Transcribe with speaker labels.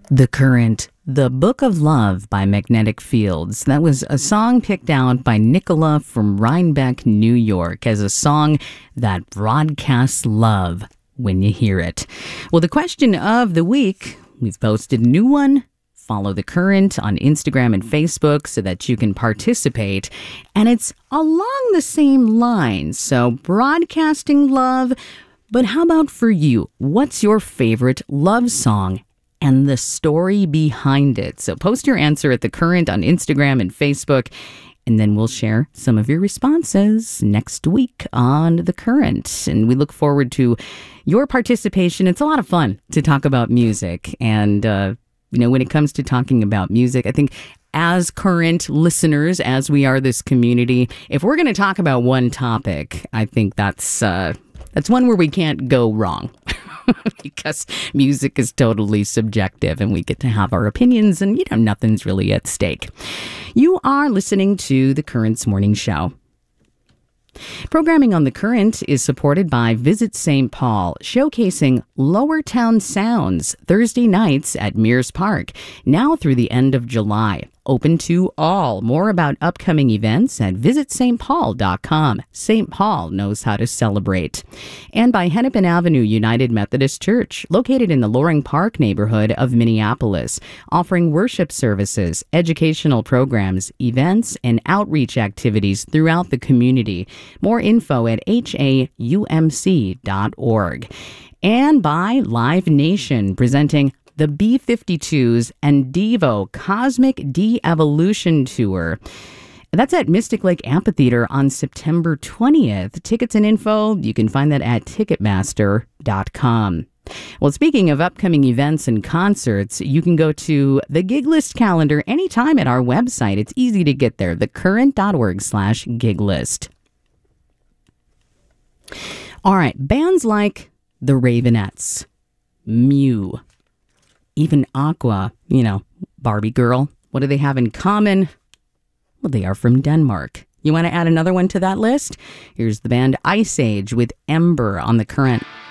Speaker 1: The Current, The Book of Love by Magnetic Fields. That was a song picked out by Nicola from Rhinebeck, New York, as a song that broadcasts love when you hear it. Well, the question of the week, we've posted a new one. Follow The Current on Instagram and Facebook so that you can participate. And it's along the same lines. So broadcasting love. But how about for you? What's your favorite love song and the story behind it? So post your answer at The Current on Instagram and Facebook, and then we'll share some of your responses next week on The Current. And we look forward to your participation. It's a lot of fun to talk about music. And, when it comes to talking about music, I think as current listeners, as we are this community, if we're going to talk about one topic, I think that's one where we can't go wrong. Because music is totally subjective and we get to have our opinions and, nothing's really at stake. You are listening to The Current's Morning Show. Programming on The Current is supported by Visit St. Paul, showcasing Lower Town sounds Thursday nights at Mears Park, now through the end of July. Open to all. More about upcoming events at visitstpaul.com. St. Paul knows how to celebrate. And by Hennepin Avenue United Methodist Church, located in the Loring Park neighborhood of Minneapolis, offering worship services, educational programs, events, and outreach activities throughout the community. More info at haumc.org. And by Live Nation, presenting the B-52s and Devo Cosmic De-Evolution Tour. That's at Mystic Lake Amphitheater on September 20th. Tickets and info, you can find that at Ticketmaster.com. Well, speaking of upcoming events and concerts, you can go to the gig list calendar anytime at our website. It's easy to get there, thecurrent.org/gig list. All right, bands like the Ravenettes, Mew, even Aqua, Barbie Girl. What do they have in common? Well, they are from Denmark. You want to add another one to that list? Here's the band Ice Age with Ember on The Current.